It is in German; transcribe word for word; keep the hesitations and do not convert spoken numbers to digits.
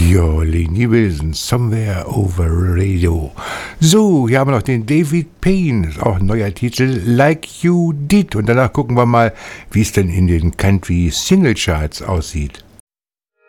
Jo, Lenny Wilson, Somewhere Over Radio. So, hier haben wir noch den David Payne, ist auch ein neuer Titel, Like You Did. Und danach gucken wir mal, wie es denn in den Country Single Charts aussieht.